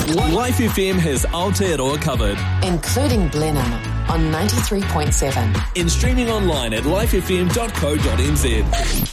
Life FM has Aotearoa covered. Including Blenheim on 93.7. In streaming online at lifefm.co.nz.